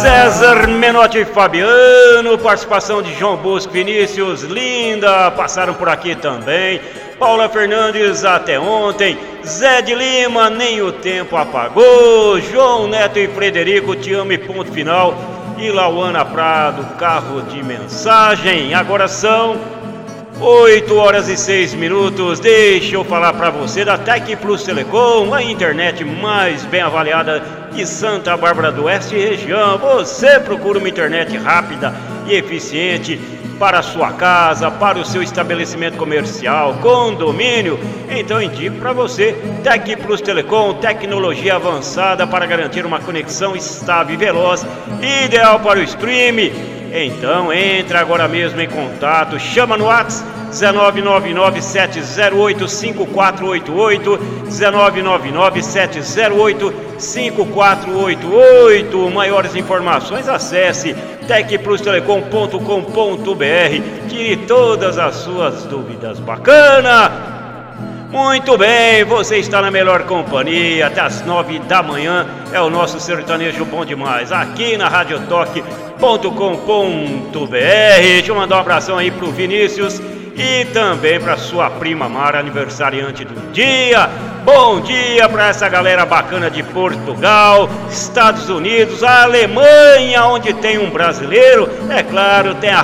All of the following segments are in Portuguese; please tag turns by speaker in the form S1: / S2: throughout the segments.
S1: César Menotti e Fabiano, participação de João Bosco, Vinícius, Linda, passaram por aqui também. Paula Fernandes, até ontem. Zé de Lima, nem o tempo apagou. João Neto e Frederico, te amo e ponto final. E Lauana Prado, carro de mensagem. Agora são 8 horas e 6 minutos. Deixa eu falar para você da Tec Plus Telecom, a internet mais bem avaliada de Santa Bárbara do Oeste e região. Você procura uma internet rápida e eficiente para a sua casa, para o seu estabelecimento comercial, condomínio. Então indico para você Tec Plus Telecom, tecnologia avançada para garantir uma conexão estável e veloz, ideal para o stream. Então entra agora mesmo em contato, chama no WhatsApp 19997085488, 19997085488. Maiores informações, acesse tecplustelecom.com.br. Tire todas as suas dúvidas. Bacana? Muito bem, você está na melhor companhia. Até as 9 da manhã é o nosso sertanejo bom demais, aqui na radiotoque.com.br. Deixa eu mandar um abração aí pro Vinícius e também para sua prima Mara, aniversariante do dia. Bom dia para essa galera bacana de Portugal, Estados Unidos, a Alemanha, onde tem um brasileiro. É claro, tem a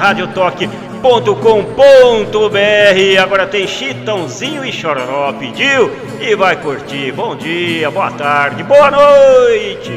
S1: radiotoque.com.br. Agora tem Chitãozinho e Chororó, pediu e vai curtir. Bom dia, boa tarde, boa noite.